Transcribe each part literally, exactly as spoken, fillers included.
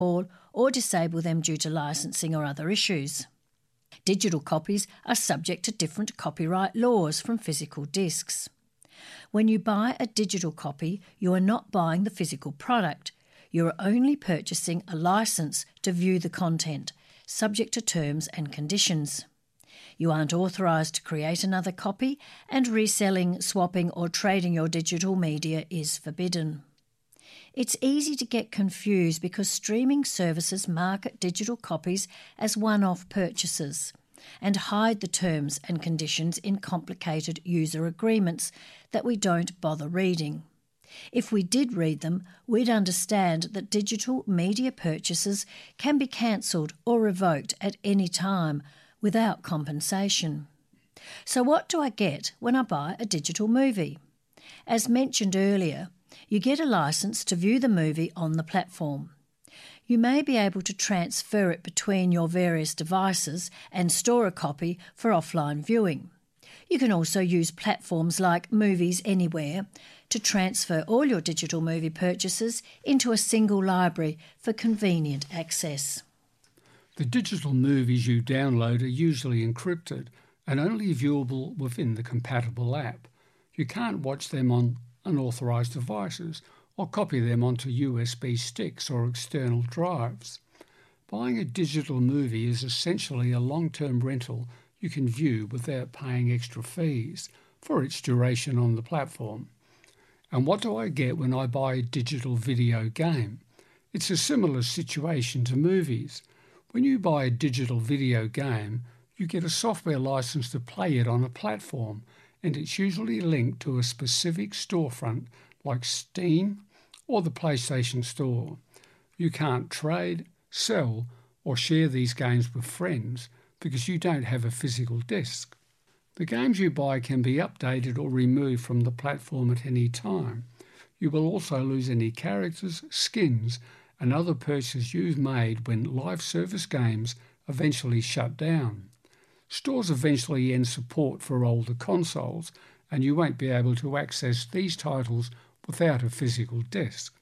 or disable them due to licensing or other issues. Digital copies are subject to different copyright laws from physical discs. When you buy a digital copy, you are not buying the physical product. You are only purchasing a license to view the content, subject to terms and conditions. You aren't authorised to create another copy, and reselling, swapping or trading your digital media is forbidden. It's easy to get confused because streaming services market digital copies as one-off purchases and hide the terms and conditions in complicated user agreements that we don't bother reading. If we did read them, we'd understand that digital media purchases can be cancelled or revoked at any time without compensation. So what do I get when I buy a digital movie? As mentioned earlier, you get a licence to view the movie on the platform. You may be able to transfer it between your various devices and store a copy for offline viewing. You can also use platforms like Movies Anywhere to transfer all your digital movie purchases into a single library for convenient access. The digital movies you download are usually encrypted and only viewable within the compatible app. You can't watch them on unauthorised devices or copy them onto U S B sticks or external drives. Buying a digital movie is essentially a long-term rental you can view without paying extra fees for its duration on the platform. And what do I get when I buy a digital video game? It's a similar situation to movies. When you buy a digital video game, you get a software license to play it on a platform, and it's usually linked to a specific storefront like Steam or the PlayStation Store. You can't trade, sell, or share these games with friends because you don't have a physical disc. The games you buy can be updated or removed from the platform at any time. You will also lose any characters, skins, and other purchases you've made when live service games eventually shut down. Stores eventually end support for older consoles, and you won't be able to access these titles without a physical disc.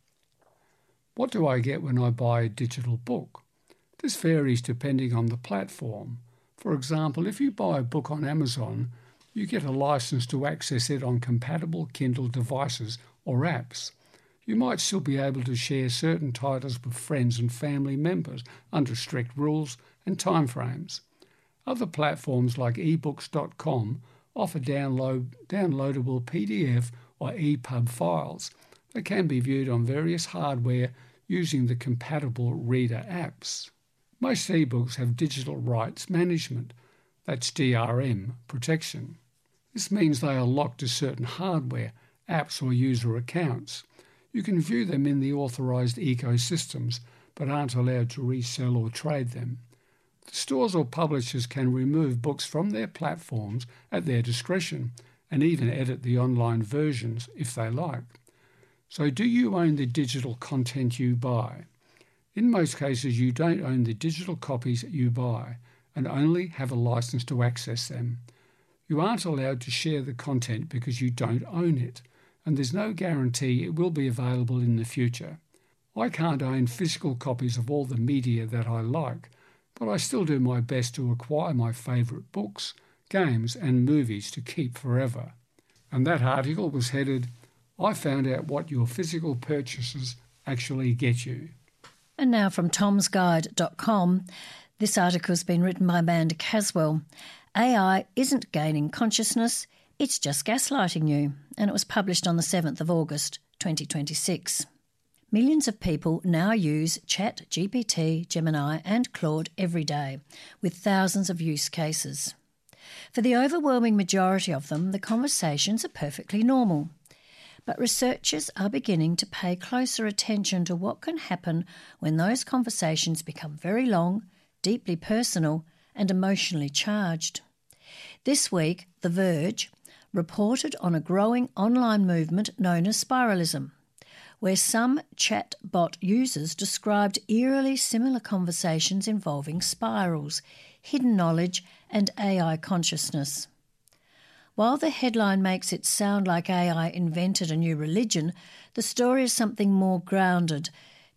What do I get when I buy a digital book? This varies depending on the platform. For example, if you buy a book on Amazon, you get a license to access it on compatible Kindle devices or apps. You might still be able to share certain titles with friends and family members under strict rules and timeframes. Other platforms like ebooks dot com offer download, downloadable P D F or E P U B files that can be viewed on various hardware using the compatible reader apps. Most ebooks have digital rights management, that's D R M, protection. This means they are locked to certain hardware, apps or user accounts. You can view them in the authorised ecosystems, but aren't allowed to resell or trade them. The stores or publishers can remove books from their platforms at their discretion and even edit the online versions if they like. So do you own the digital content you buy? In most cases, you don't own the digital copies you buy and only have a license to access them. You aren't allowed to share the content because you don't own it, and there's no guarantee it will be available in the future. I can't own physical copies of all the media that I like, but I still do my best to acquire my favourite books, games and movies to keep forever. And that article was headed, I found out what your physical purchases actually get you. And now from toms guide dot com, this article has been written by Amanda Caswell. A I isn't gaining consciousness, it's just gaslighting you. And it was published on the seventh of August, twenty twenty-six. Millions of people now use ChatGPT, Gemini and Claude every day, with thousands of use cases. For the overwhelming majority of them, the conversations are perfectly normal. But researchers are beginning to pay closer attention to what can happen when those conversations become very long, deeply personal and emotionally charged. This week, The Verge reported on a growing online movement known as spiralism, where some chatbot users described eerily similar conversations involving spirals, hidden knowledge and A I consciousness. While the headline makes it sound like A I invented a new religion, the story is something more grounded,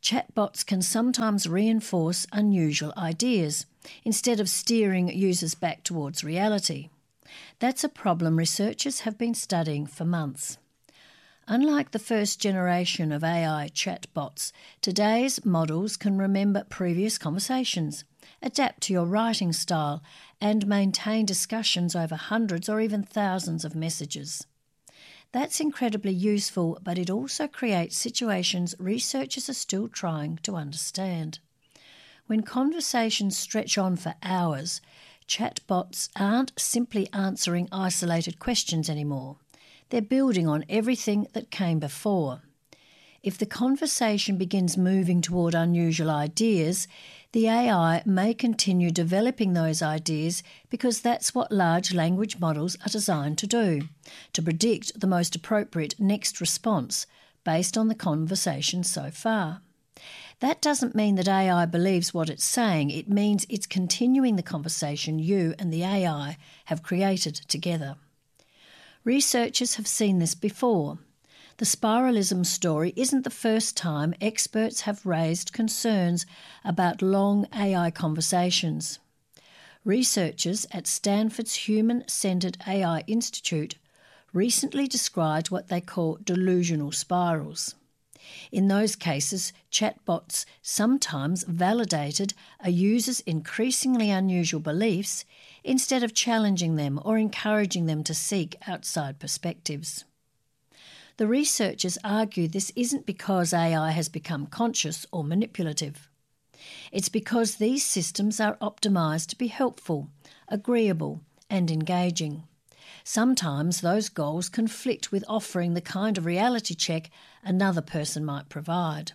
Chatbots can sometimes reinforce unusual ideas instead of steering users back towards reality. That's a problem researchers have been studying for months. Unlike the first generation of A I chatbots, today's models can remember previous conversations, adapt to your writing style, and maintain discussions over hundreds or even thousands of messages. That's incredibly useful, but it also creates situations researchers are still trying to understand. When conversations stretch on for hours, chatbots aren't simply answering isolated questions anymore. They're building on everything that came before. If the conversation begins moving toward unusual ideas, the A I may continue developing those ideas because that's what large language models are designed to do, to predict the most appropriate next response based on the conversation so far. That doesn't mean that A I believes what it's saying. It means it's continuing the conversation you and the A I have created together. Researchers have seen this before. The spiralism story isn't the first time experts have raised concerns about long A I conversations. Researchers at Stanford's Human-Centered A I Institute recently described what they call delusional spirals. In those cases, chatbots sometimes validated a user's increasingly unusual beliefs instead of challenging them or encouraging them to seek outside perspectives. The researchers argue this isn't because A I has become conscious or manipulative. It's because these systems are optimised to be helpful, agreeable, and engaging. Sometimes those goals conflict with offering the kind of reality check another person might provide.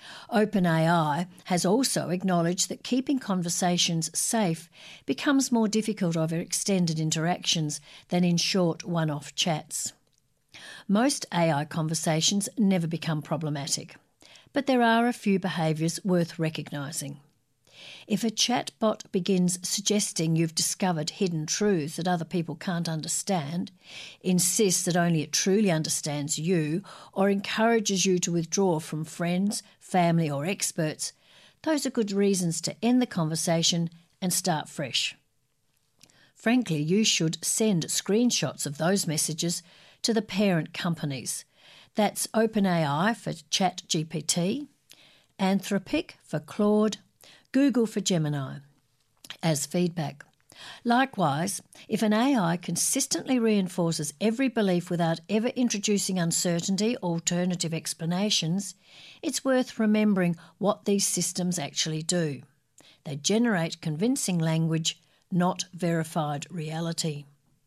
OpenAI has also acknowledged that keeping conversations safe becomes more difficult over extended interactions than in short one-off chats. Most A I conversations never become problematic, but there are a few behaviours worth recognising. If a chatbot begins suggesting you've discovered hidden truths that other people can't understand, insists that only it truly understands you, or encourages you to withdraw from friends, family or experts, those are good reasons to end the conversation and start fresh. Frankly, you should send screenshots of those messages to the parent companies. That's OpenAI for ChatGPT, Anthropic for Claude, Google for Gemini, as feedback. Likewise, if an A I consistently reinforces every belief without ever introducing uncertainty or alternative explanations, it's worth remembering what these systems actually do. They generate convincing language, not verified reality.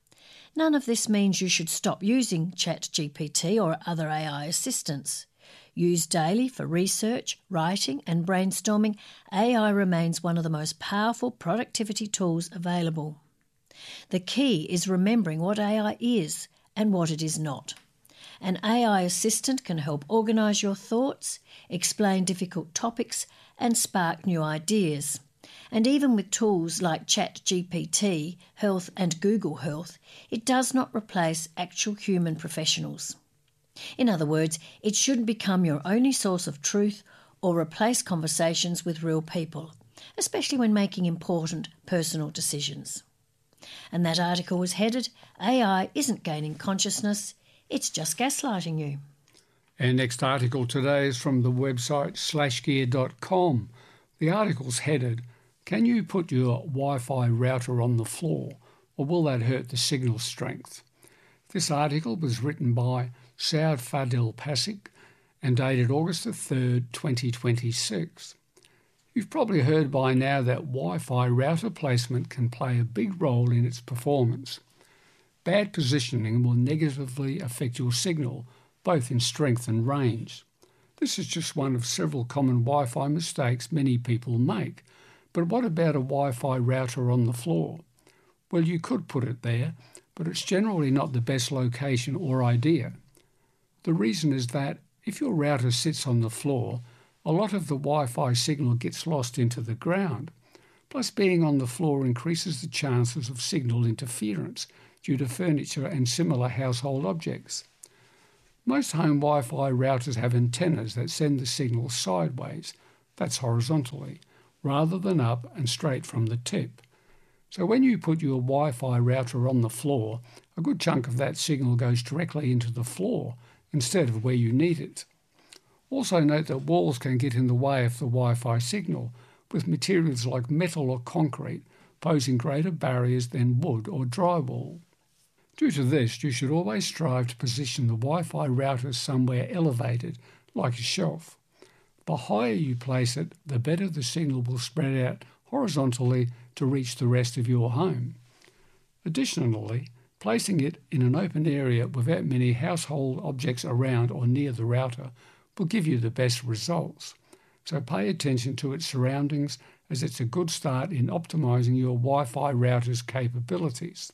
None of this means you should stop using ChatGPT or other A I assistants. Used daily for research, writing and brainstorming, A I remains one of the most powerful productivity tools available. The key is remembering what A I is and what it is not. An A I assistant can help organise your thoughts, explain difficult topics and spark new ideas. And even with tools like ChatGPT, Health and Google Health, it does not replace actual human professionals. In other words, it shouldn't become your only source of truth or replace conversations with real people, especially when making important personal decisions. And that article was headed, A I isn't gaining consciousness, it's just gaslighting you. Our next article today is from the website slash gear dot com. The article's headed, Can you put your Wi-Fi router on the floor, or will that hurt the signal strength? This article was written by Saud Fadil Pasik and dated August the third, twenty twenty-six. You've probably heard by now that Wi-Fi router placement can play a big role in its performance. Bad positioning will negatively affect your signal, both in strength and range. This is just one of several common Wi-Fi mistakes many people make. But what about a Wi-Fi router on the floor? Well, you could put it there, but it's generally not the best location or idea. The reason is that if your router sits on the floor, a lot of the Wi-Fi signal gets lost into the ground. Plus, being on the floor increases the chances of signal interference due to furniture and similar household objects. Most home Wi-Fi routers have antennas that send the signal sideways, that's horizontally, rather than up and straight from the tip. So when you put your Wi-Fi router on the floor, a good chunk of that signal goes directly into the floor instead of where you need it. Also note that walls can get in the way of the Wi-Fi signal, with materials like metal or concrete posing greater barriers than wood or drywall. Due to this, you should always strive to position the Wi-Fi router somewhere elevated, like a shelf. The higher you place it, the better the signal will spread out horizontally to reach the rest of your home. Additionally, placing it in an open area without many household objects around or near the router will give you the best results. So pay attention to its surroundings, as it's a good start in optimizing your Wi-Fi router's capabilities.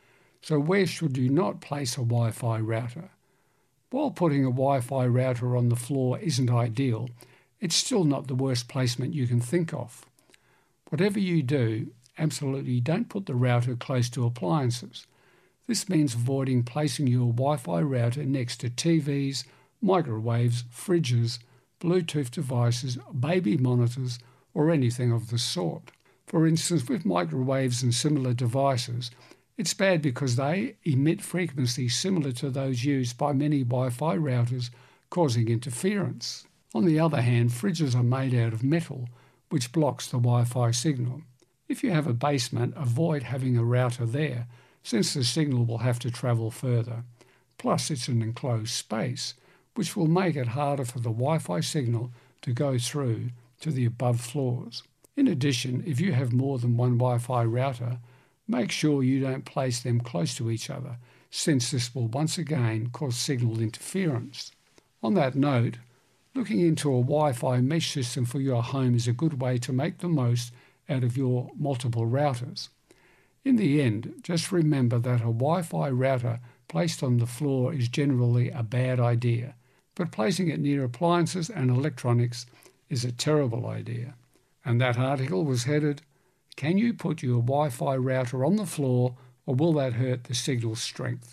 So where should you not place a Wi-Fi router? While putting a Wi-Fi router on the floor isn't ideal, it's still not the worst placement you can think of. Whatever you do, absolutely don't put the router close to appliances. This means avoiding placing your Wi-Fi router next to T Vs, microwaves, fridges, Bluetooth devices, baby monitors, or anything of the sort. For instance, with microwaves and similar devices, it's bad because they emit frequencies similar to those used by many Wi-Fi routers, causing interference. On the other hand, fridges are made out of metal, which blocks the Wi-Fi signal. If you have a basement, avoid having a router there, since the signal will have to travel further. Plus, it's an enclosed space, which will make it harder for the Wi-Fi signal to go through to the above floors. In addition, if you have more than one Wi-Fi router, make sure you don't place them close to each other, since this will once again cause signal interference. On that note, looking into a Wi-Fi mesh system for your home is a good way to make the most out of your multiple routers. In the end, just remember that a Wi-Fi router placed on the floor is generally a bad idea, but placing it near appliances and electronics is a terrible idea. And that article was headed, "Can you put your Wi-Fi router on the floor, or will that hurt the signal strength?"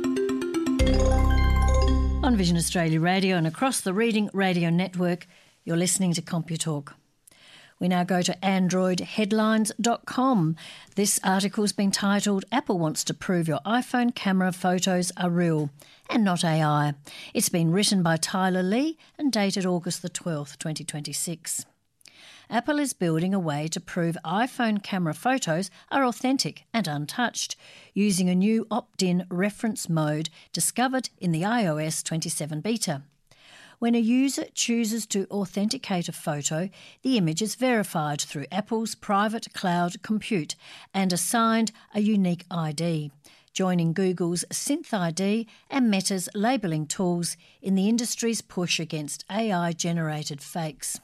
On Vision Australia Radio and across the Reading Radio Network, you're listening to CompuTalk. We now go to android headlines dot com. This article's been titled, "Apple wants to prove your iPhone camera photos are real and not A I." It's been written by Tyler Lee and dated August the twelfth, twenty twenty-six. Apple is building a way to prove iPhone camera photos are authentic and untouched, using a new opt-in reference mode discovered in the i O S twenty-seven beta. When a user chooses to authenticate a photo, the image is verified through Apple's private cloud compute and assigned a unique I D, joining Google's SynthID and Meta's labelling tools in the industry's push against A I-generated fakes.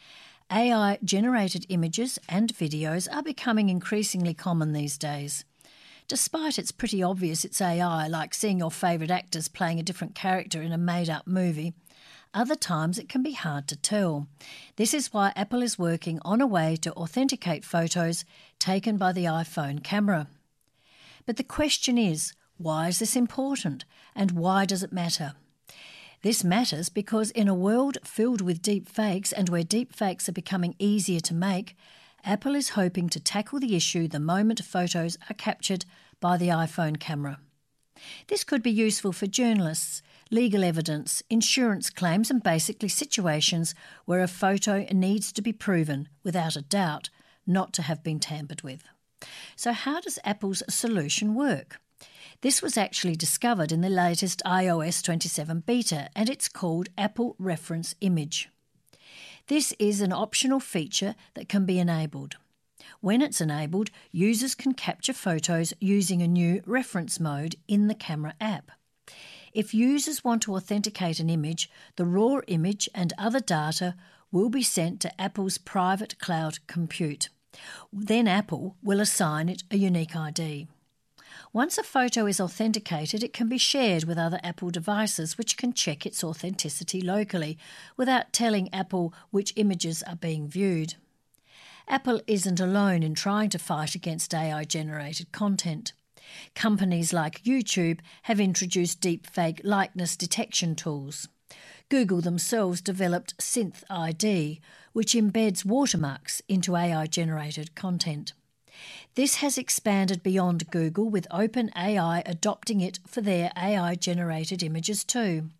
A I-generated images and videos are becoming increasingly common these days. Despite it's pretty obvious it's A I, like seeing your favourite actors playing a different character in a made-up movie, other times it can be hard to tell. This is why Apple is working on a way to authenticate photos taken by the iPhone camera. But the question is, why is this important and why does it matter? This matters because in a world filled with deep fakes and where deep fakes are becoming easier to make, Apple is hoping to tackle the issue the moment photos are captured by the iPhone camera. This could be useful for journalists, legal evidence, insurance claims and basically situations where a photo needs to be proven, without a doubt, not to have been tampered with. So how does Apple's solution work? This was actually discovered in the latest i O S twenty-seven beta, and it's called Apple Reference Image. This is an optional feature that can be enabled. When it's enabled, users can capture photos using a new reference mode in the camera app. If users want to authenticate an image, the raw image and other data will be sent to Apple's private cloud compute. Then Apple will assign it a unique I D. Once a photo is authenticated, it can be shared with other Apple devices, which can check its authenticity locally without telling Apple which images are being viewed. Apple isn't alone in trying to fight against A I-generated content. Companies like YouTube have introduced deepfake likeness detection tools. Google themselves developed Synth I D, which embeds watermarks into A I-generated content. This has expanded beyond Google, with OpenAI adopting it for their A I-generated images too.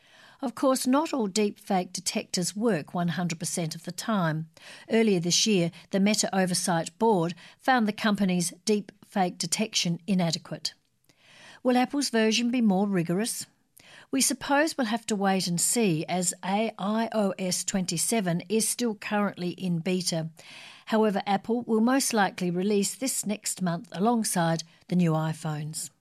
Of course, not all deepfake detectors work one hundred percent of the time. Earlier this year, the Meta Oversight Board found the company's deepfake detection inadequate. Will Apple's version be more rigorous? We suppose we'll have to wait and see, as i O S twenty-seven is still currently in beta. However, Apple will most likely release this next month alongside the new iPhones.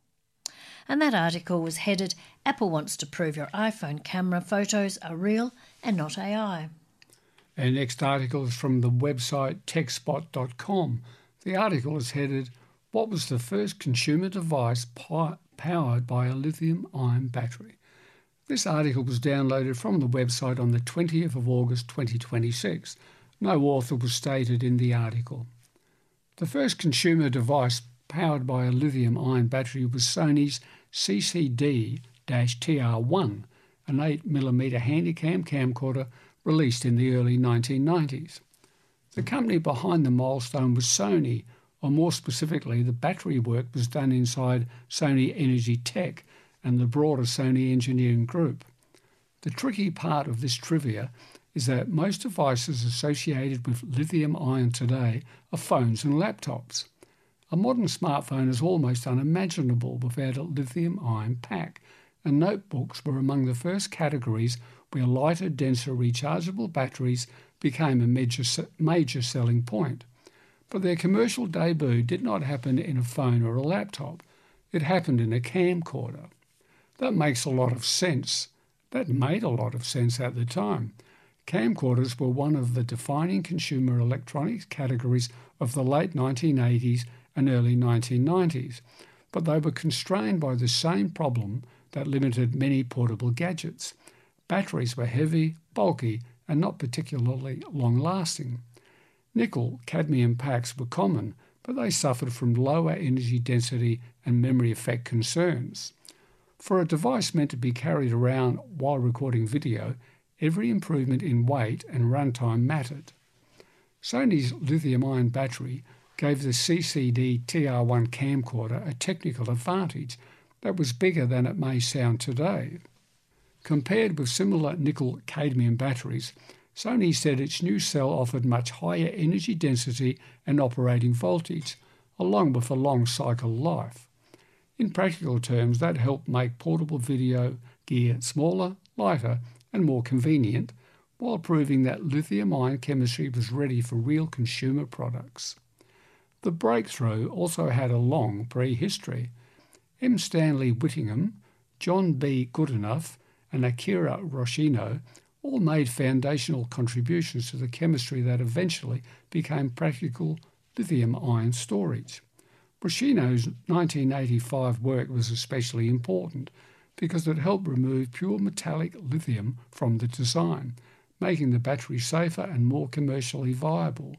And that article was headed, Apple wants to prove your iPhone camera photos are real and not A I. Our next article is from the website tech spot dot com. The article is headed, What was the first consumer device pi- powered by a lithium-ion battery? This article was downloaded from the website on the twentieth of August twenty twenty-six. No author was stated in the article. The first consumer device powered by a lithium-ion battery was Sony's C C D T R one, an eight millimeter Handycam camcorder released in the early nineteen nineties. The company behind the milestone was Sony, or more specifically, the battery work was done inside Sony Energy Tech and the broader Sony engineering group. The tricky part of this trivia is that most devices associated with lithium-ion today are phones and laptops. A modern smartphone is almost unimaginable without a lithium-ion pack, and notebooks were among the first categories where lighter, denser rechargeable batteries became a major, major selling point. But their commercial debut did not happen in a phone or a laptop. It happened in a camcorder. That makes a lot of sense. That made a lot of sense at the time. Camcorders were one of the defining consumer electronics categories of the late nineteen eighties and early nineteen nineties, but they were constrained by the same problem that limited many portable gadgets. Batteries were heavy, bulky, and not particularly long-lasting. Nickel-cadmium packs were common, but they suffered from lower energy density and memory effect concerns. For a device meant to be carried around while recording video, every improvement in weight and runtime mattered. Sony's lithium-ion battery gave the C C D T R one camcorder a technical advantage that was bigger than it may sound today. Compared with similar nickel-cadmium batteries, Sony said its new cell offered much higher energy density and operating voltage, along with a long cycle life. In practical terms, that helped make portable video gear smaller, lighter, and more convenient, while proving that lithium-ion chemistry was ready for real consumer products. The breakthrough also had a long prehistory. M. Stanley Whittingham, John B. Goodenough, and Akira Roshino all made foundational contributions to the chemistry that eventually became practical lithium-ion storage. Roshino's nineteen eighty-five work was especially important because it helped remove pure metallic lithium from the design, making the battery safer and more commercially viable.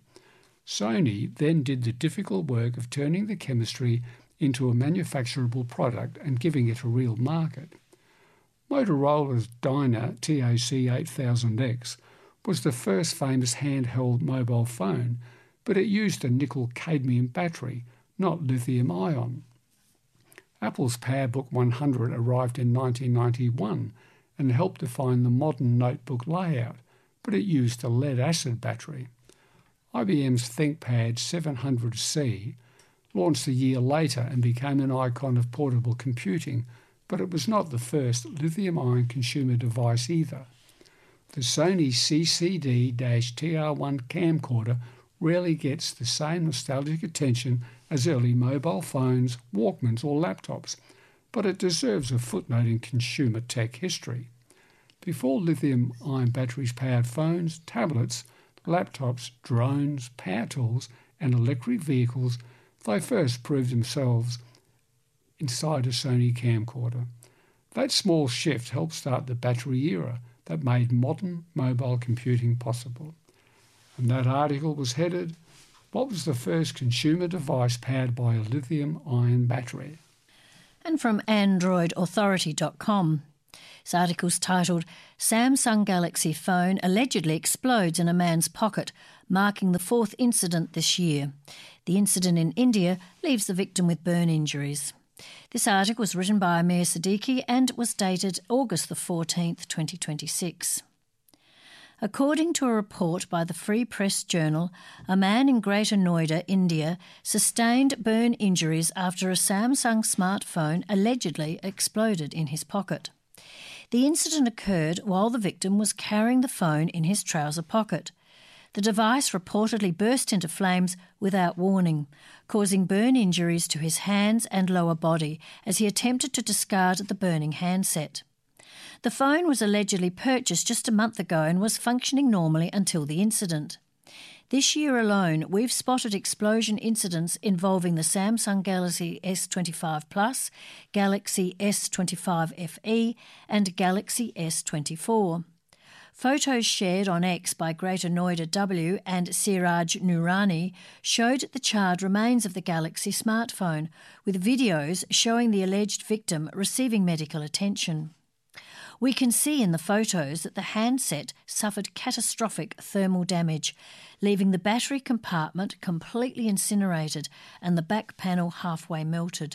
Sony then did the difficult work of turning the chemistry into a manufacturable product and giving it a real market. Motorola's Dyna T A C eight thousand X was the first famous handheld mobile phone, but it used a nickel-cadmium battery, not lithium-ion. Apple's PowerBook one hundred arrived in nineteen ninety-one and helped define the modern notebook layout, but it used a lead-acid battery. I B M's ThinkPad seven hundred C launched a year later and became an icon of portable computing, but it was not the first lithium-ion consumer device either. The Sony C C D T R one camcorder rarely gets the same nostalgic attention as early mobile phones, Walkmans or laptops, but it deserves a footnote in consumer tech history. Before lithium-ion batteries powered phones, tablets, laptops, drones, power tools and electric vehicles, they first proved themselves inside a Sony camcorder. That small shift helped start the battery era that made modern mobile computing possible. And that article was headed, What was the first consumer device powered by a lithium-ion battery? And from android authority dot com. This article's titled, Samsung Galaxy Phone Allegedly Explodes in a Man's Pocket, marking the fourth incident this year. The incident in India leaves the victim with burn injuries. This article was written by Amir Siddiqui and was dated August the fourteenth, twenty twenty-six. According to a report by the Free Press Journal, a man in Greater Noida, India, sustained burn injuries after a Samsung smartphone allegedly exploded in his pocket. The incident occurred while the victim was carrying the phone in his trouser pocket. The device reportedly burst into flames without warning, causing burn injuries to his hands and lower body as he attempted to discard the burning handset. The phone was allegedly purchased just a month ago and was functioning normally until the incident. This year alone, we've spotted explosion incidents involving the Samsung Galaxy S twenty-five Plus, Galaxy S twenty-five F E and Galaxy S twenty-four. Photos shared on X by Greater Noida W and Siraj Noorani showed the charred remains of the Galaxy smartphone, with videos showing the alleged victim receiving medical attention. We can see in the photos that the handset suffered catastrophic thermal damage, leaving the battery compartment completely incinerated and the back panel halfway melted.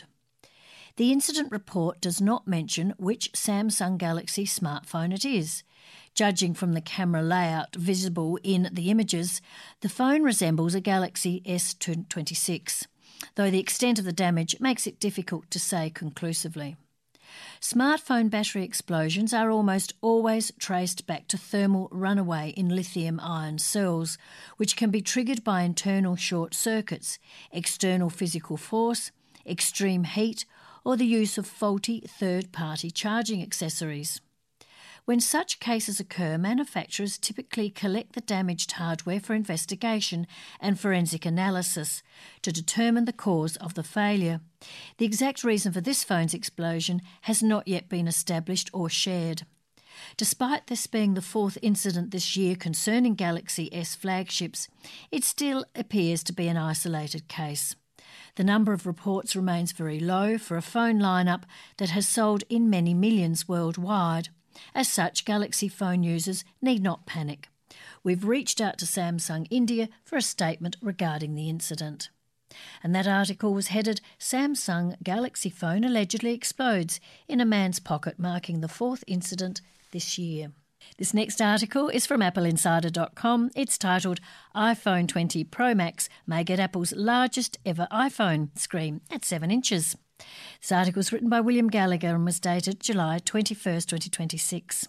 The incident report does not mention which Samsung Galaxy smartphone it is. Judging from the camera layout visible in the images, the phone resembles a Galaxy S twenty-six, though the extent of the damage makes it difficult to say conclusively. Smartphone battery explosions are almost always traced back to thermal runaway in lithium-ion cells, which can be triggered by internal short circuits, external physical force, extreme heat, or the use of faulty third-party charging accessories. When such cases occur, manufacturers typically collect the damaged hardware for investigation and forensic analysis to determine the cause of the failure. The exact reason for this phone's explosion has not yet been established or shared. Despite this being the fourth incident this year concerning Galaxy S flagships, it still appears to be an isolated case. The number of reports remains very low for a phone lineup that has sold in many millions worldwide. As such, Galaxy phone users need not panic. We've reached out to Samsung India for a statement regarding the incident. And that article was headed, Samsung Galaxy Phone Allegedly Explodes in a Man's Pocket, marking the fourth incident this year. This next article is from apple insider dot com. It's titled, iPhone twenty Pro Max may get Apple's largest ever iPhone screen at seven inches. This article was written by William Gallagher and was dated July twenty-first, twenty twenty-six.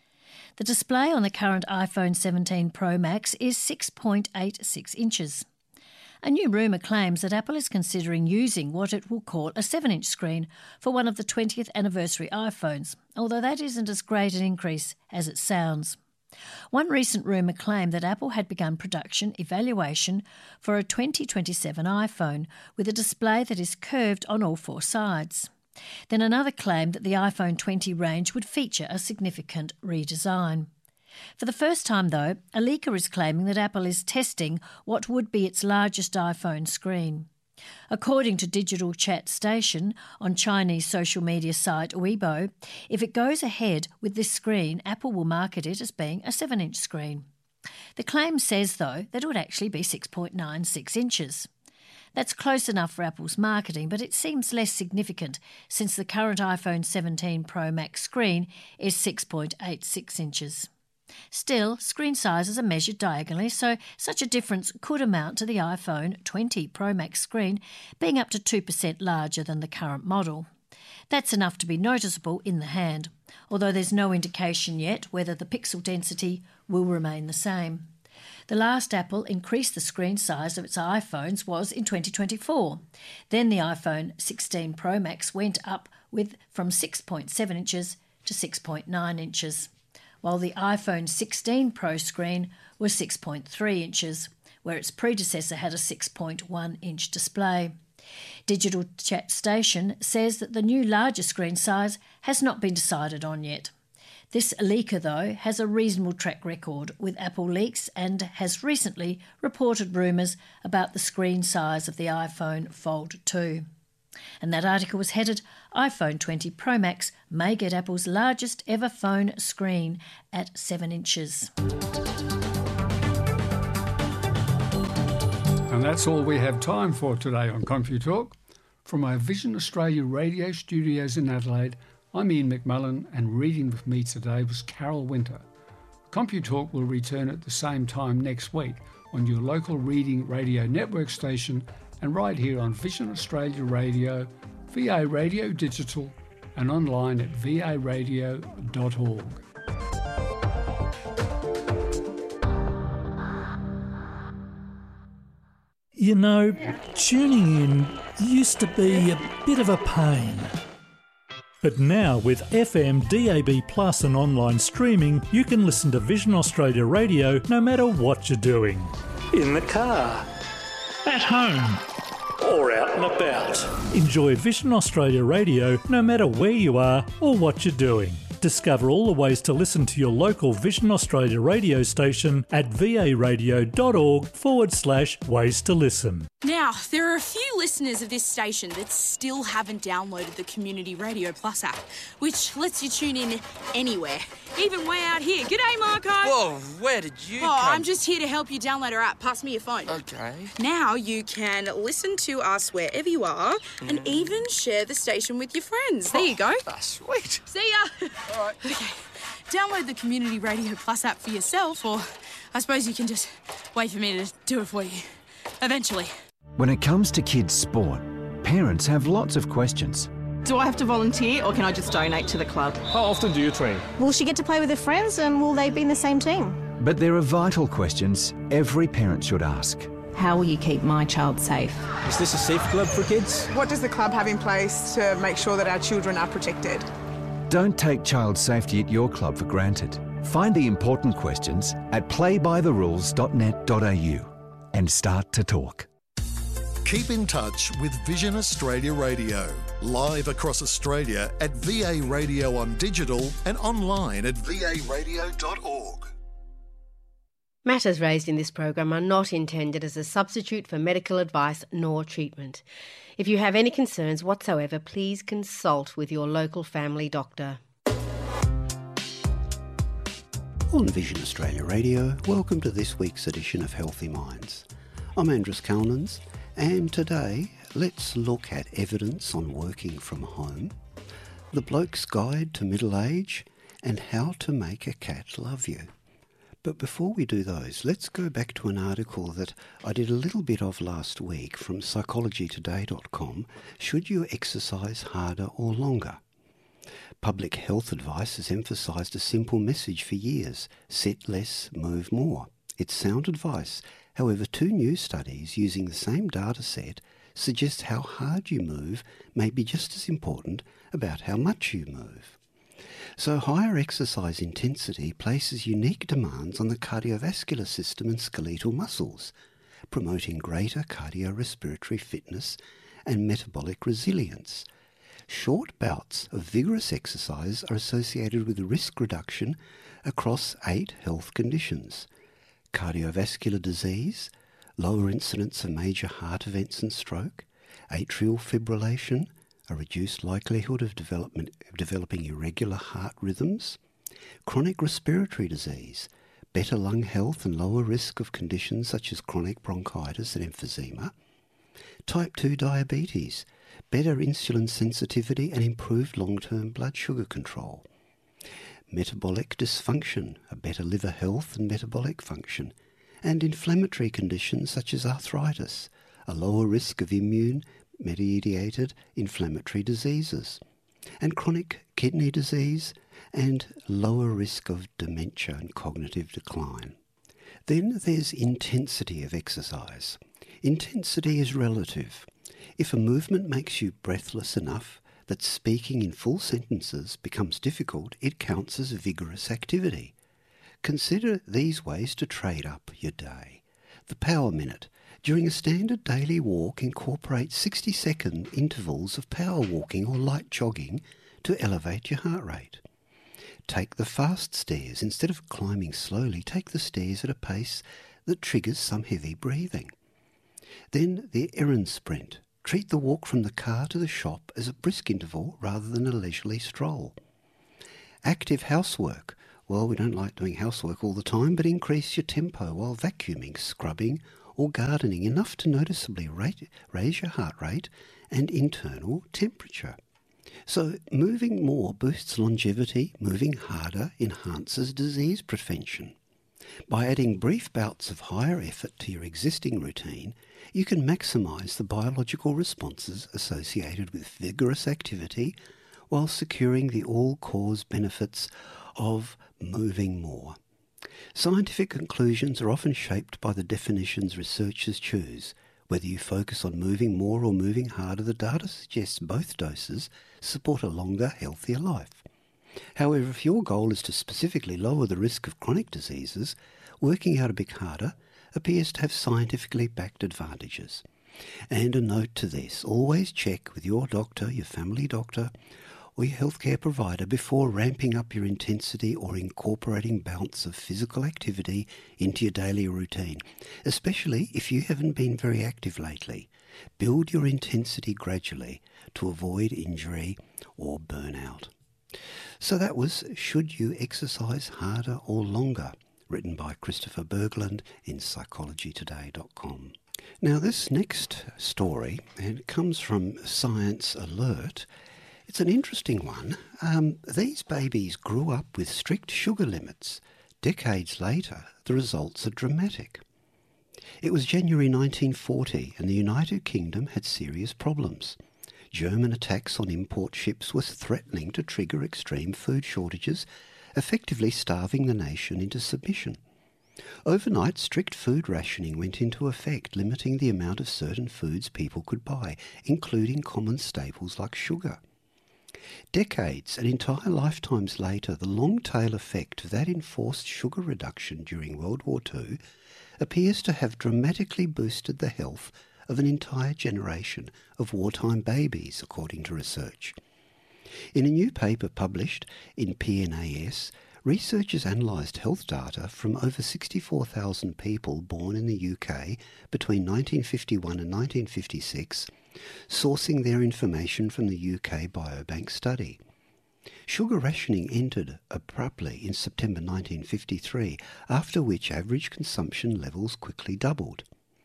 The display on the current iPhone seventeen Pro Max is six point eight six inches. A new rumour claims that Apple is considering using what it will call a seven inch screen for one of the twentieth anniversary iPhones, although that isn't as great an increase as it sounds. One recent rumour claimed that Apple had begun production evaluation for a twenty twenty-seven iPhone with a display that is curved on all four sides. Then another claimed that the iPhone twenty range would feature a significant redesign. For the first time, though, a leaker is claiming that Apple is testing what would be its largest iPhone screen. According to Digital Chat Station on Chinese social media site Weibo, if it goes ahead with this screen, Apple will market it as being a seven inch screen. The claim says, though, that it would actually be six point nine six inches. That's close enough for Apple's marketing, but it seems less significant since the current iPhone seventeen Pro Max screen is six point eight six inches. Still, screen sizes are measured diagonally, so such a difference could amount to the iPhone twenty Pro Max screen being up to two percent larger than the current model. That's enough to be noticeable in the hand, although there's no indication yet whether the pixel density will remain the same. The last Apple increased the screen size of its iPhones was in twenty twenty-four. Then the iPhone sixteen Pro Max went up with from six point seven inches to six point nine inches. While the iPhone sixteen Pro screen was six point three inches, where its predecessor had a six point one inch display. Digital Chat Station says that the new larger screen size has not been decided on yet. This leaker, though, has a reasonable track record with Apple leaks and has recently reported rumours about the screen size of the iPhone Fold two. And that article was headed, iPhone twenty Pro Max may get Apple's largest ever phone screen at seven inches. And that's all we have time for today on CompuTalk. From our Vision Australia radio studios in Adelaide, I'm Ian McMullen, and reading with me today was Carol Winter. CompuTalk will return at the same time next week on your local reading radio network station and right here on Vision Australia Radio, V A Radio Digital, and online at v a radio dot org. You know, tuning in used to be a bit of a pain. But now with F M, D A B Plus and online streaming, you can listen to Vision Australia Radio no matter what you're doing. In the car, at home, or out and about. Enjoy Vision Australia Radio no matter where you are or what you're doing. Discover all the ways to listen to your local Vision Australia radio station at v a radio dot org forward slash ways to listen. Now, there are a few listeners of this station that still haven't downloaded the Community Radio Plus app, which lets you tune in anywhere, even way out here. G'day, Marco. Whoa, where did you Oh, come? I'm just here to help you download our app. Pass me your phone. Okay. Now you can listen to us wherever you are mm. and even share the station with your friends. There you go. Oh, sweet. See ya. All right. Okay. Download the Community Radio Plus app for yourself, or I suppose you can just wait for me to do it for you. Eventually. When it comes to kids' sport, parents have lots of questions. Do I have to volunteer or can I just donate to the club? How often do you train? Will she get to play with her friends and will they be in the same team? But there are vital questions every parent should ask. How will you keep my child safe? Is this a safe club for kids? What does the club have in place to make sure that our children are protected? Don't take child safety at your club for granted. Find the important questions at play by the rules dot net dot a u and start to talk. Keep in touch with Vision Australia Radio, live across Australia at V A Radio on digital and online at v a radio dot org. Matters raised in this program are not intended as a substitute for medical advice nor treatment. If you have any concerns whatsoever, please consult with your local family doctor. On Vision Australia Radio, welcome to this week's edition of Healthy Minds. I'm Andrew Calnans, and today let's look at evidence on working from home, the bloke's guide to middle age, and how to make a cat love you. But before we do those, let's go back to an article that I did a little bit of last week from psychology today dot com, Should You Exercise Harder or Longer? Public health advice has emphasised a simple message for years: sit less, move more. It's sound advice. However, two new studies using the same data set suggest how hard you move may be just as important about how much you move. So higher exercise intensity places unique demands on the cardiovascular system and skeletal muscles, promoting greater cardiorespiratory fitness and metabolic resilience. Short bouts of vigorous exercise are associated with risk reduction across eight health conditions: cardiovascular disease, lower incidence of major heart events and stroke, atrial fibrillation, a reduced likelihood of development, of developing irregular heart rhythms, chronic respiratory disease, better lung health and lower risk of conditions such as chronic bronchitis and emphysema, type two diabetes, better insulin sensitivity and improved long-term blood sugar control, metabolic dysfunction, a better liver health and metabolic function, and inflammatory conditions such as arthritis, a lower risk of immune mediated inflammatory diseases, and chronic kidney disease, and lower risk of dementia and cognitive decline. Then there's intensity of exercise. Intensity is relative. If a movement makes you breathless enough that speaking in full sentences becomes difficult, it counts as vigorous activity. Consider these ways to trade up your day. The power minute. During a standard daily walk, incorporate sixty-second intervals of power walking or light jogging to elevate your heart rate. take the fast stairs. Instead of climbing slowly, take the stairs at a pace that triggers some heavy breathing. Then the errand sprint. Treat the walk from the car to the shop as a brisk interval rather than a leisurely stroll. Active housework. Well, we don't like doing housework all the time, but increase your tempo while vacuuming, scrubbing or gardening, enough to noticeably rate, raise your heart rate and internal temperature. So moving more boosts longevity, moving harder enhances disease prevention. By adding brief bouts of higher effort to your existing routine, you can maximise the biological responses associated with vigorous activity while securing the all-cause benefits of moving more. Scientific conclusions are often shaped by the definitions researchers choose. Whether you focus on moving more or moving harder, the data suggests both doses support a longer, healthier life. However, if your goal is to specifically lower the risk of chronic diseases, working out a bit harder appears to have scientifically backed advantages. And a note to this, always check with your doctor, your family doctor, or your healthcare provider before ramping up your intensity or incorporating bouts of physical activity into your daily routine, especially if you haven't been very active lately. Build your intensity gradually to avoid injury or burnout. So that was Should You Exercise Harder or Longer? Written by Christopher Berglund in psychology today dot com. Now this next story, and it comes from Science Alert, it's an interesting one. Um, these babies grew up with strict sugar limits. Decades later, the results are dramatic. It was January nineteen forty and the United Kingdom had serious problems. German attacks on import ships were threatening to trigger extreme food shortages, effectively starving the nation into submission. Overnight, strict food rationing went into effect, limiting the amount of certain foods people could buy, including common staples like sugar. Decades and entire lifetimes later, the long-tail effect of that enforced sugar reduction during World War Two appears to have dramatically boosted the health of an entire generation of wartime babies, according to research. In a new paper published in P N A S, researchers analysed health data from over sixty-four thousand people born in the U K between nineteen fifty-one and nineteen fifty-six, sourcing their information from the U K Biobank study. Sugar rationing ended abruptly in September nineteen fifty-three, after which average consumption levels quickly doubled.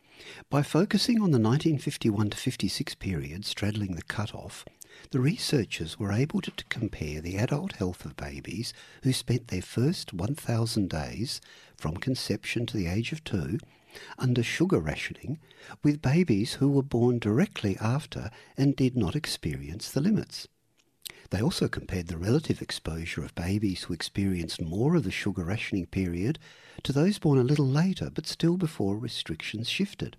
By focusing on the nineteen fifty-one to fifty-six period straddling the cut-off, the researchers were able to, to compare the adult health of babies who spent their first one thousand days from conception to the age of two under sugar rationing with babies who were born directly after and did not experience the limits. They also compared the relative exposure of babies who experienced more of the sugar rationing period to those born a little later but still before restrictions shifted.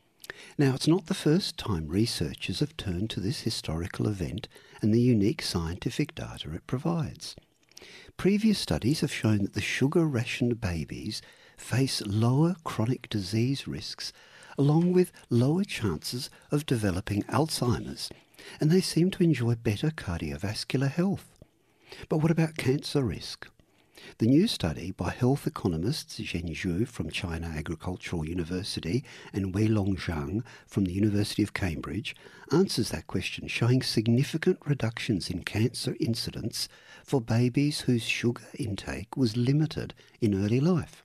Now, it's not the first time researchers have turned to this historical event and the unique scientific data it provides. Previous studies have shown that the sugar-rationed babies face lower chronic disease risks, along with lower chances of developing Alzheimer's, and they seem to enjoy better cardiovascular health. But what about cancer risk? The new study by health economists Zhen Zhu from China Agricultural University and Weilong Zhang from the University of Cambridge answers that question, showing significant reductions in cancer incidence for babies whose sugar intake was limited in early life.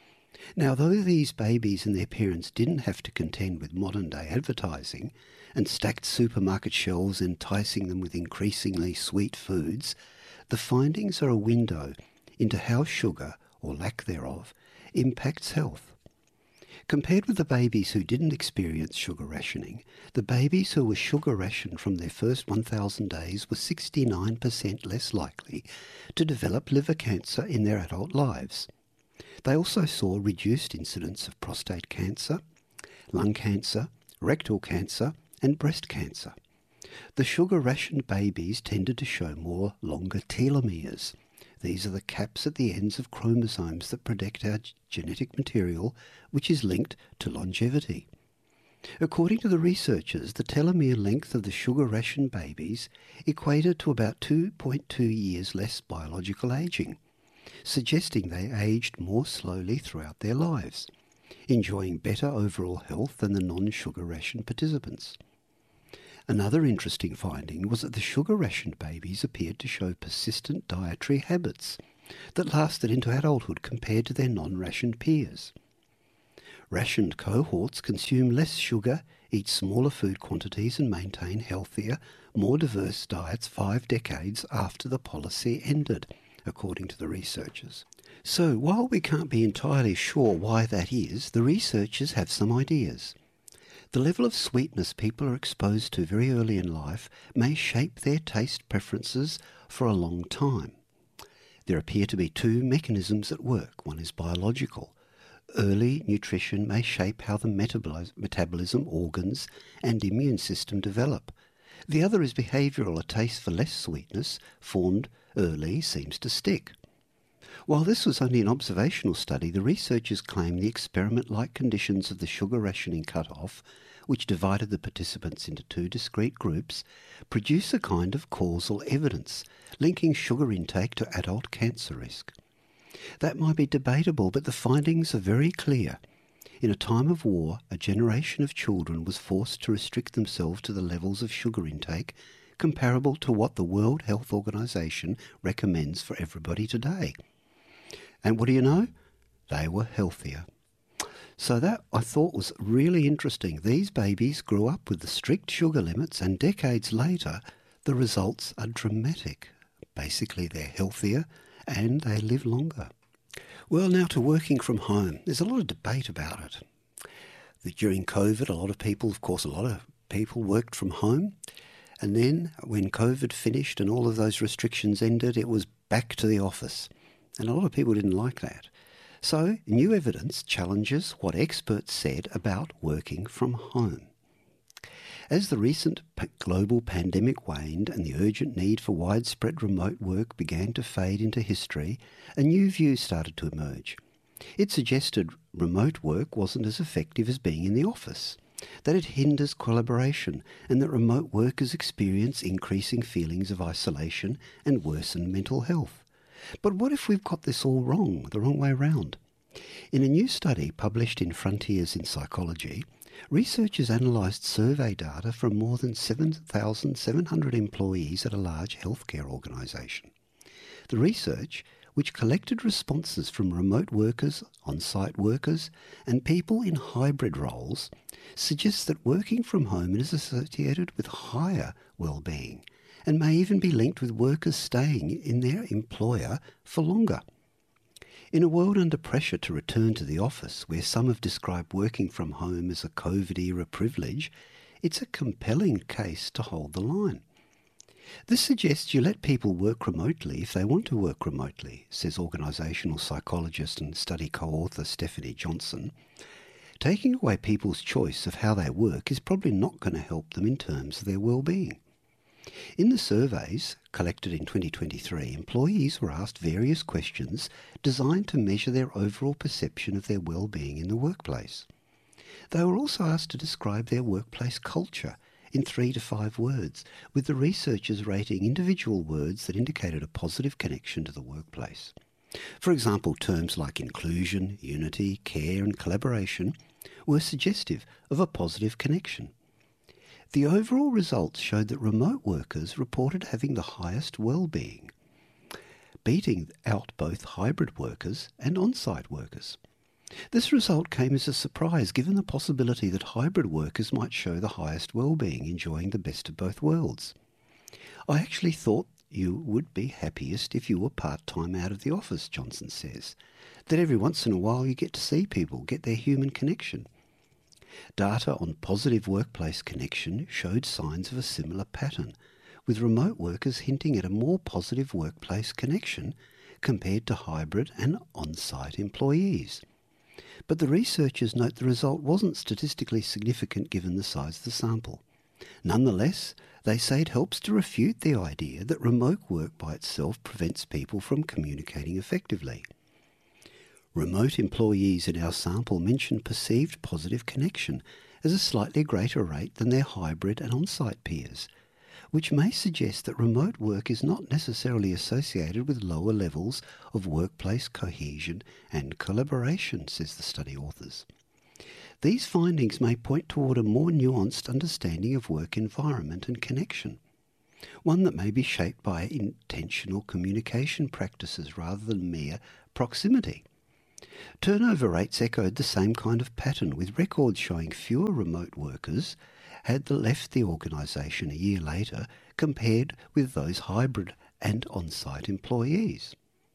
Now, though these babies and their parents didn't have to contend with modern-day advertising and stacked supermarket shelves enticing them with increasingly sweet foods, the findings are a window into how sugar, or lack thereof, impacts health. Compared with the babies who didn't experience sugar rationing, the babies who were sugar rationed from their first one thousand days were sixty-nine percent less likely to develop liver cancer in their adult lives. They also saw reduced incidence of prostate cancer, lung cancer, rectal cancer, and breast cancer. The sugar-rationed babies tended to show more longer telomeres. These are the caps at the ends of chromosomes that protect our genetic material, which is linked to longevity. According to the researchers, the telomere length of the sugar ration babies equated to about two point two years less biological ageing, suggesting they aged more slowly throughout their lives, enjoying better overall health than the non-sugar ration participants. Another interesting finding was that the sugar rationed babies appeared to show persistent dietary habits that lasted into adulthood compared to their non-rationed peers. Rationed cohorts consume less sugar, eat smaller food quantities and maintain healthier, more diverse diets five decades after the policy ended, according to the researchers. So, while we can't be entirely sure why that is, the researchers have some ideas. The level of sweetness people are exposed to very early in life may shape their taste preferences for a long time. There appear to be two mechanisms at work. One is biological. Early nutrition may shape how the metabolism, organs and immune system develop. The other is behavioural. A taste for less sweetness formed early seems to stick. While this was only an observational study, the researchers claim the experiment-like conditions of the sugar rationing cut-off, which divided the participants into two discrete groups, produce a kind of causal evidence linking sugar intake to adult cancer risk. That might be debatable, but the findings are very clear. In a time of war, a generation of children was forced to restrict themselves to the levels of sugar intake comparable to what the World Health Organization recommends for everybody today. And what do you know? They were healthier. So that, I thought, was really interesting. These babies grew up with the strict sugar limits, and decades later, the results are dramatic. Basically, they're healthier and they live longer. Well, now to working from home. There's a lot of debate about it. During COVID, a lot of people, of course, a lot of people worked from home. And then when COVID finished and all of those restrictions ended, it was back to the office. And a lot of people didn't like that. So new evidence challenges what experts said about working from home. As the recent global pandemic waned and the urgent need for widespread remote work began to fade into history, a new view started to emerge. It suggested remote work wasn't as effective as being in the office, that it hinders collaboration, and that remote workers experience increasing feelings of isolation and worsened mental health. But what if we've got this all wrong, the wrong way round? In a new study published in Frontiers in Psychology, researchers analysed survey data from more than seven thousand seven hundred employees at a large healthcare organisation. The research, which collected responses from remote workers, on-site workers and people in hybrid roles, suggests that working from home is associated with higher well-being and may even be linked with workers staying in their employer for longer. In a world under pressure to return to the office, where some have described working from home as a COVID-era privilege, it's a compelling case to hold the line. This suggests you let people work remotely if they want to work remotely, says organisational psychologist and study co-author Stephanie Johnson. Taking away people's choice of how they work is probably not going to help them in terms of their well-being. In the surveys collected in twenty twenty-three, employees were asked various questions designed to measure their overall perception of their well-being in the workplace. They were also asked to describe their workplace culture in three to five words, with the researchers rating individual words that indicated a positive connection to the workplace. For example, terms like inclusion, unity, care and collaboration were suggestive of a positive connection. The overall results showed that remote workers reported having the highest well-being, beating out both hybrid workers and on-site workers. This result came as a surprise given the possibility that hybrid workers might show the highest well-being, enjoying the best of both worlds. I actually thought you would be happiest if you were part-time out of the office, Johnson says, that every once in a while you get to see people, get their human connection. Data on positive workplace connection showed signs of a similar pattern, with remote workers hinting at a more positive workplace connection compared to hybrid and on-site employees. But the researchers note the result wasn't statistically significant given the size of the sample. Nonetheless, they say it helps to refute the idea that remote work by itself prevents people from communicating effectively. Remote employees in our sample mentioned perceived positive connection as a slightly greater rate than their hybrid and on-site peers, which may suggest that remote work is not necessarily associated with lower levels of workplace cohesion and collaboration, says the study authors. These findings may point toward a more nuanced understanding of work environment and connection, one that may be shaped by intentional communication practices rather than mere proximity. Turnover rates echoed the same kind of pattern, with records showing fewer remote workers had left the organisation a year later compared with those hybrid and on-site employees.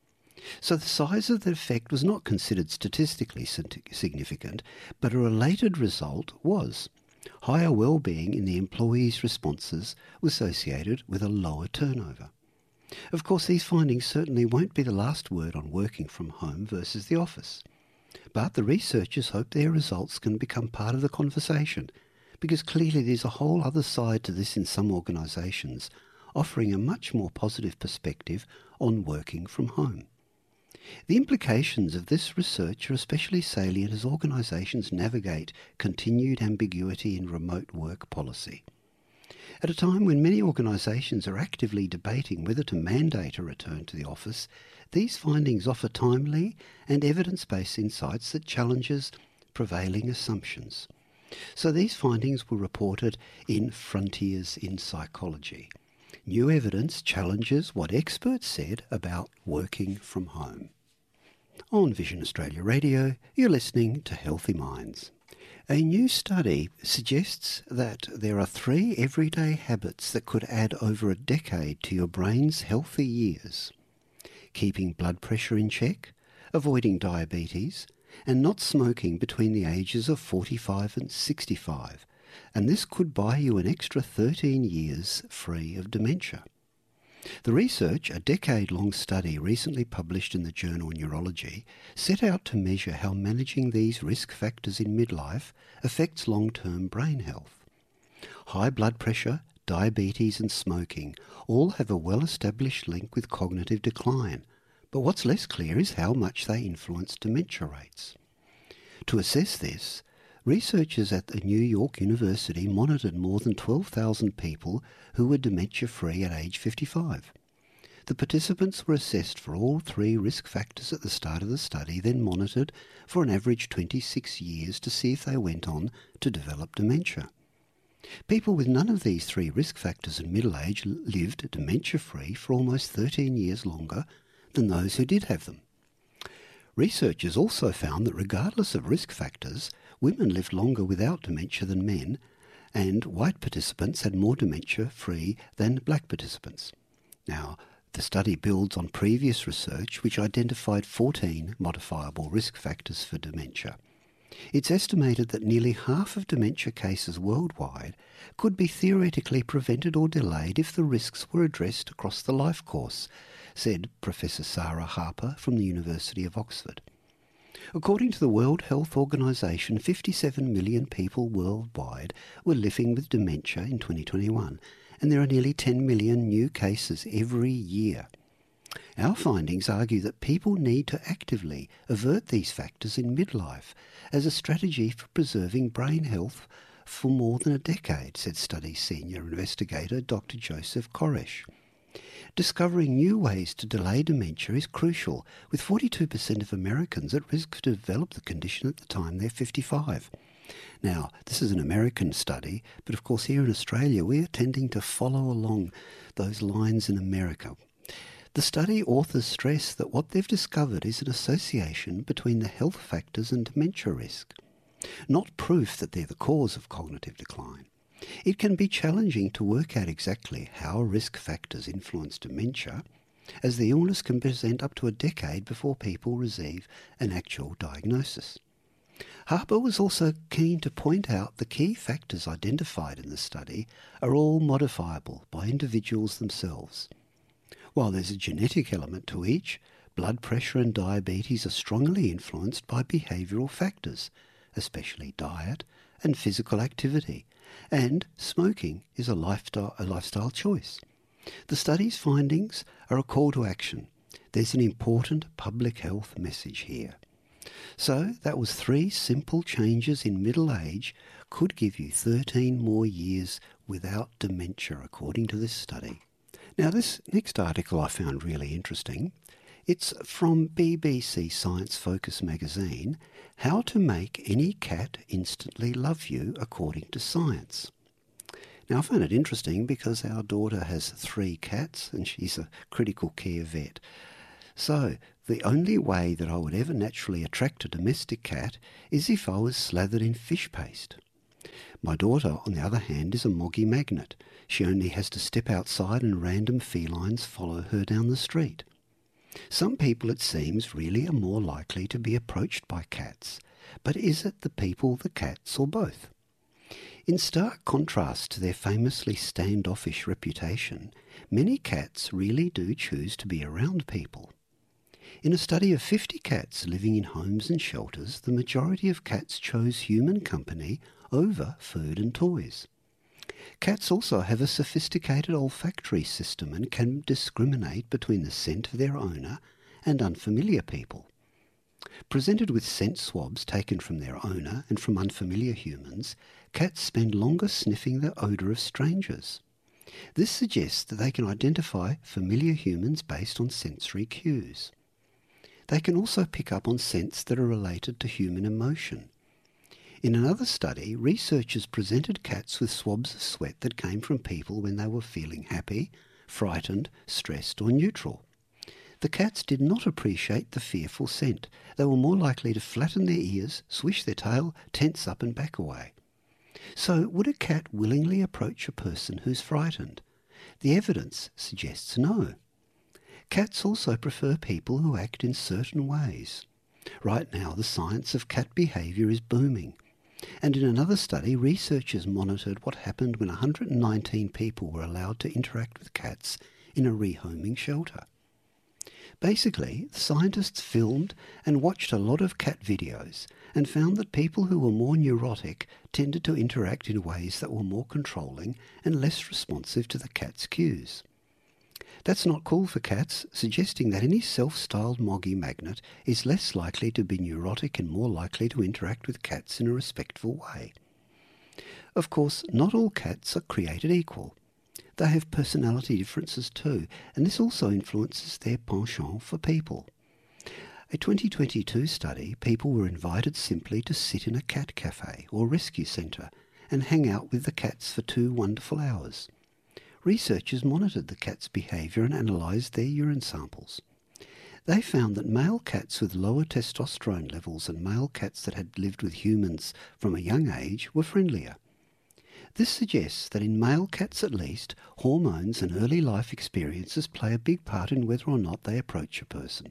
So the size of the effect was not considered statistically significant, but a related result was higher well-being in the employees' responses associated with a lower turnover. Of course, these findings certainly won't be the last word on working from home versus the office, but the researchers hope their results can become part of the conversation, because clearly there's a whole other side to this in some organisations, offering a much more positive perspective on working from home. The implications of this research are especially salient as organisations navigate continued ambiguity in remote work policy. At a time when many organisations are actively debating whether to mandate a return to the office, these findings offer timely and evidence-based insights that challenges prevailing assumptions. So these findings were reported in Frontiers in Psychology. New evidence challenges what experts said about working from home. On Vision Australia Radio, you're listening to Healthy Minds. A new study suggests that there are three everyday habits that could add over a decade to your brain's healthy years: keeping blood pressure in check, avoiding diabetes, and not smoking between the ages of forty-five and sixty-five, and this could buy you an extra thirteen years free of dementia. The research, a decade-long study recently published in the journal Neurology, set out to measure how managing these risk factors in midlife affects long-term brain health. High blood pressure, diabetes and smoking all have a well-established link with cognitive decline, but what's less clear is how much they influence dementia rates. To assess this, researchers at the New York University monitored more than twelve thousand people who were dementia-free at age fifty-five. The participants were assessed for all three risk factors at the start of the study, then monitored for an average twenty-six years to see if they went on to develop dementia. People with none of these three risk factors in middle age lived dementia-free for almost thirteen years longer than those who did have them. Researchers also found that regardless of risk factors, women lived longer without dementia than men, and white participants had more dementia-free than black participants. Now, the study builds on previous research which identified fourteen modifiable risk factors for dementia. It's estimated that nearly half of dementia cases worldwide could be theoretically prevented or delayed if the risks were addressed across the life course, said Professor Sarah Harper from the University of Oxford. According to the World Health Organization, fifty-seven million people worldwide were living with dementia in twenty twenty-one, and there are nearly ten million new cases every year. Our findings argue that people need to actively avert these factors in midlife as a strategy for preserving brain health for more than a decade, said study senior investigator Doctor Joseph Koresh. Discovering new ways to delay dementia is crucial, with forty-two percent of Americans at risk to develop the condition at the time they're fifty-five. Now, this is an American study, but of course here in Australia we are tending to follow along those lines in America. The study authors stress that what they've discovered is an association between the health factors and dementia risk, not proof that they're the cause of cognitive decline. It can be challenging to work out exactly how risk factors influence dementia, as the illness can present up to a decade before people receive an actual diagnosis. Harper was also keen to point out the key factors identified in the study are all modifiable by individuals themselves. While there's a genetic element to each, blood pressure and diabetes are strongly influenced by behavioural factors, especially diet and physical activity, and smoking is a lifestyle, a lifestyle choice. The study's findings are a call to action. There's an important public health message here. So that was three simple changes in middle age could give you thirteen more years without dementia, according to this study. Now, this next article I found really interesting. It's from B B C Science Focus magazine, How to Make Any Cat Instantly Love You According to Science. Now, I found it interesting because our daughter has three cats and she's a critical care vet. So, the only way that I would ever naturally attract a domestic cat is if I was slathered in fish paste. My daughter, on the other hand, is a moggy magnet. She only has to step outside and random felines follow her down the street. Some people, it seems, really are more likely to be approached by cats. But is it the people, the cats, or both? In stark contrast to their famously standoffish reputation, many cats really do choose to be around people. In a study of fifty cats living in homes and shelters, the majority of cats chose human company over food and toys. Cats also have a sophisticated olfactory system and can discriminate between the scent of their owner and unfamiliar people. Presented with scent swabs taken from their owner and from unfamiliar humans, cats spend longer sniffing the odour of strangers. This suggests that they can identify familiar humans based on sensory cues. They can also pick up on scents that are related to human emotion. In another study, researchers presented cats with swabs of sweat that came from people when they were feeling happy, frightened, stressed or neutral. The cats did not appreciate the fearful scent. They were more likely to flatten their ears, swish their tail, tense up and back away. So, would a cat willingly approach a person who's frightened? The evidence suggests no. Cats also prefer people who act in certain ways. Right now, the science of cat behaviour is booming. And in another study, researchers monitored what happened when one hundred nineteen people were allowed to interact with cats in a rehoming shelter. Basically, the scientists filmed and watched a lot of cat videos and found that people who were more neurotic tended to interact in ways that were more controlling and less responsive to the cat's cues. That's not cool for cats, suggesting that any self-styled moggy magnet is less likely to be neurotic and more likely to interact with cats in a respectful way. Of course, not all cats are created equal. They have personality differences too, and this also influences their penchant for people. A twenty twenty-two study, people were invited simply to sit in a cat cafe or rescue centre and hang out with the cats for two wonderful hours. Researchers monitored the cats' behaviour and analysed their urine samples. They found that male cats with lower testosterone levels and male cats that had lived with humans from a young age were friendlier. This suggests that in male cats at least, hormones and early life experiences play a big part in whether or not they approach a person.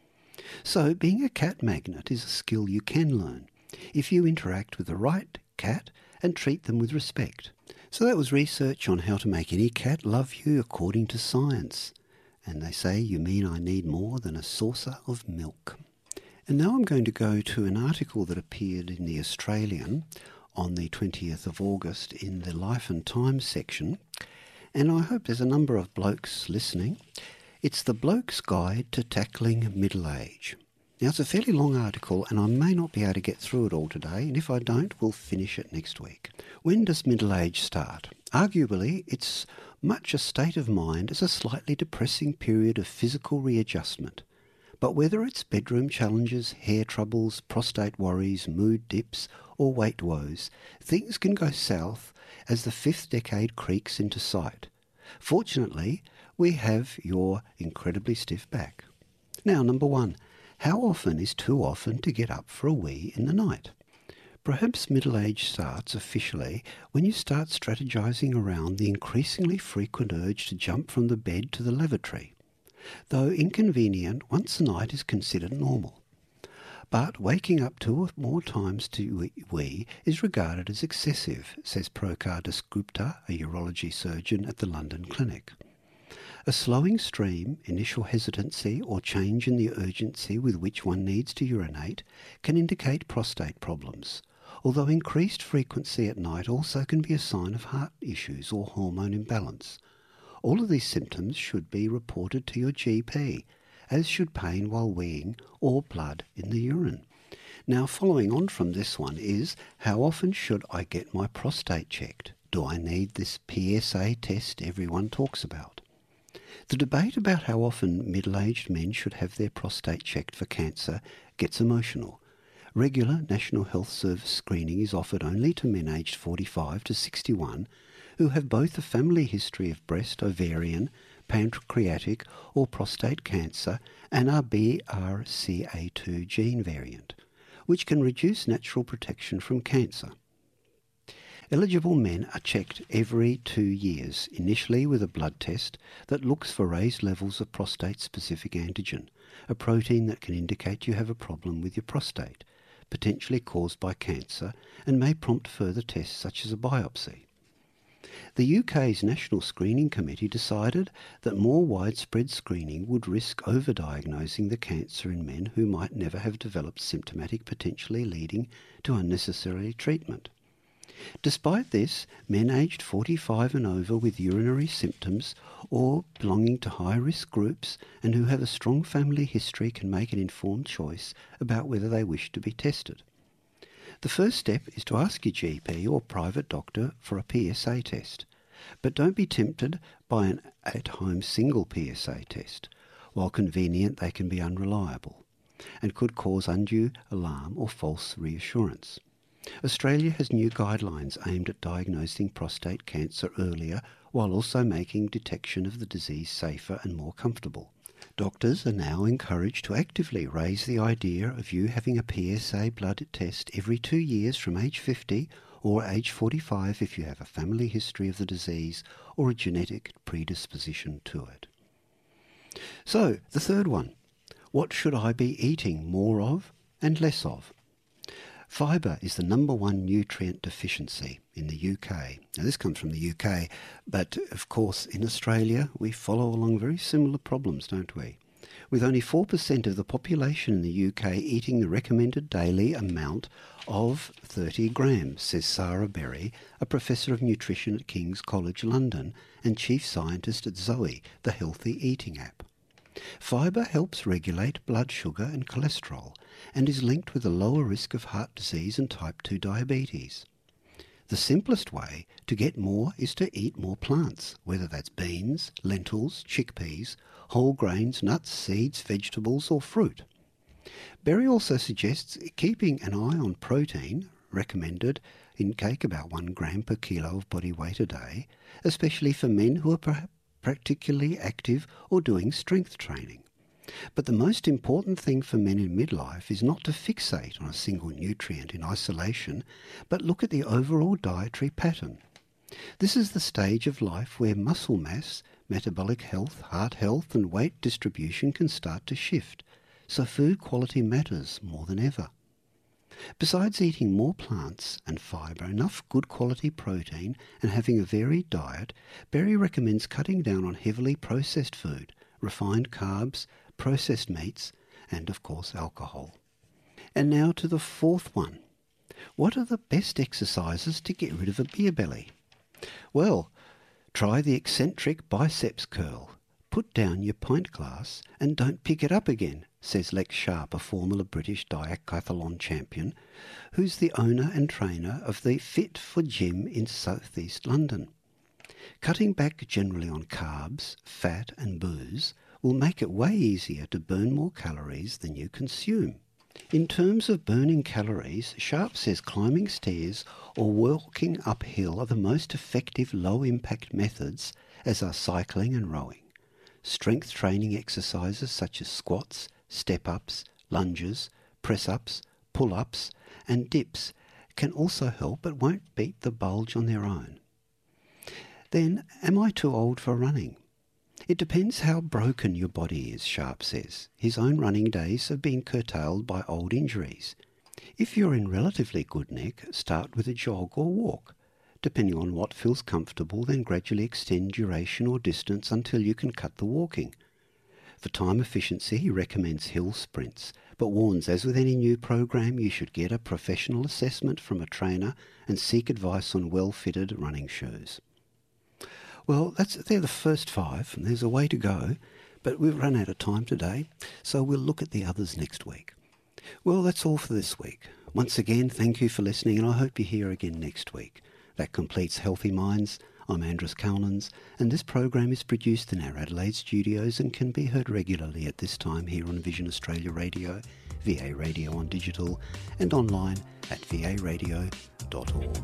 So being a cat magnet is a skill you can learn if you interact with the right cat and treat them with respect. So that was research on how to make any cat love you according to science. And they say, you mean I need more than a saucer of milk. And now I'm going to go to an article that appeared in The Australian on the twentieth of August in the Life and Times section. And I hope there's a number of blokes listening. It's The Bloke's Guide to Tackling Middle Age. Now, it's a fairly long article and I may not be able to get through it all today, and if I don't, we'll finish it next week. When does middle age start? Arguably, it's much a state of mind as a slightly depressing period of physical readjustment. But whether it's bedroom challenges, hair troubles, prostate worries, mood dips, or weight woes, things can go south as the fifth decade creaks into sight. Fortunately, we have your incredibly stiff back. Now, number one. How often is too often to get up for a wee in the night? Perhaps middle age starts officially when you start strategizing around the increasingly frequent urge to jump from the bed to the lavatory. Though inconvenient, once a night is considered normal. But waking up two or more times to wee is regarded as excessive, says Prokar Dasgupta, a urology surgeon at the London Clinic. A slowing stream, initial hesitancy or change in the urgency with which one needs to urinate can indicate prostate problems, although increased frequency at night also can be a sign of heart issues or hormone imbalance. All of these symptoms should be reported to your G P, as should pain while weeing or blood in the urine. Now, following on from this one is, how often should I get my prostate checked? Do I need this P S A test everyone talks about? The debate about how often middle-aged men should have their prostate checked for cancer gets emotional. Regular National Health Service screening is offered only to men aged forty-five to sixty-one who have both a family history of breast, ovarian, pancreatic or prostate cancer and are B R C A two gene variant, which can reduce natural protection from cancer. Eligible men are checked every two years, initially with a blood test that looks for raised levels of prostate-specific antigen, a protein that can indicate you have a problem with your prostate, potentially caused by cancer, and may prompt further tests such as a biopsy. The U K's National Screening Committee decided that more widespread screening would risk overdiagnosing the cancer in men who might never have developed symptomatic, potentially leading to unnecessary treatment. Despite this, men aged forty-five and over with urinary symptoms or belonging to high-risk groups and who have a strong family history can make an informed choice about whether they wish to be tested. The first step is to ask your G P or private doctor for a P S A test, but don't be tempted by an at-home single P S A test. While convenient, they can be unreliable and could cause undue alarm or false reassurance. Australia has new guidelines aimed at diagnosing prostate cancer earlier while also making detection of the disease safer and more comfortable. Doctors are now encouraged to actively raise the idea of you having a P S A blood test every two years from age fifty or age forty-five if you have a family history of the disease or a genetic predisposition to it. So, the third one. What should I be eating more of and less of? Fibre is the number one nutrient deficiency in the U K. Now, this comes from the U K, but of course in Australia we follow along very similar problems, don't we? With only four percent of the population in the U K eating the recommended daily amount of thirty grams, says Sarah Berry, a professor of nutrition at King's College London and chief scientist at Zoe, the healthy eating app. Fibre helps regulate blood sugar and cholesterol and is linked with a lower risk of heart disease and type two diabetes. The simplest way to get more is to eat more plants, whether that's beans, lentils, chickpeas, whole grains, nuts, seeds, vegetables or fruit. Berry also suggests keeping an eye on protein, recommended intake about one gram per kilo of body weight a day, especially for men who are perhaps particularly active or doing strength training. But the most important thing for men in midlife is not to fixate on a single nutrient in isolation, but look at the overall dietary pattern. This is the stage of life where muscle mass, metabolic health, heart health and weight distribution can start to shift, so food quality matters more than ever. Besides eating more plants and fibre, enough good quality protein and having a varied diet, Berry recommends cutting down on heavily processed food, refined carbs, processed meats and, of course, alcohol. And now to the fourth one. What are the best exercises to get rid of a beer belly? Well, try the eccentric biceps curl. Put down your pint glass and don't pick it up again, says Lex Sharp, a former British decathlon champion, who's the owner and trainer of the Fit for Gym in South East London. Cutting back generally on carbs, fat and booze will make it way easier to burn more calories than you consume. In terms of burning calories, Sharp says climbing stairs or walking uphill are the most effective low-impact methods, as are cycling and rowing. Strength training exercises such as squats, step-ups, lunges, press-ups, pull-ups and dips can also help but won't beat the bulge on their own. Then, am I too old for running? It depends how broken your body is, Sharp says. His own running days have been curtailed by old injuries. If you're in relatively good nick, start with a jog or walk. Depending on what feels comfortable, then gradually extend duration or distance until you can cut the walking. For time efficiency, he recommends hill sprints, but warns, as with any new program, you should get a professional assessment from a trainer and seek advice on well-fitted running shoes. Well, that's they're the first five, and there's a way to go, but we've run out of time today, so we'll look at the others next week. Well, that's all for this week. Once again, thank you for listening, and I hope you're here again next week. That completes Healthy Minds. I'm Andrew Cowlins, and this program is produced in our Adelaide studios and can be heard regularly at this time here on Vision Australia Radio, V A Radio on Digital, and online at v a radio dot org.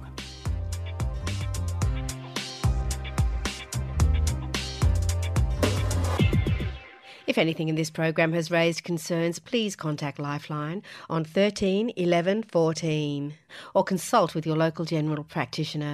If anything in this program has raised concerns, please contact Lifeline on thirteen eleven fourteen or consult with your local general practitioner.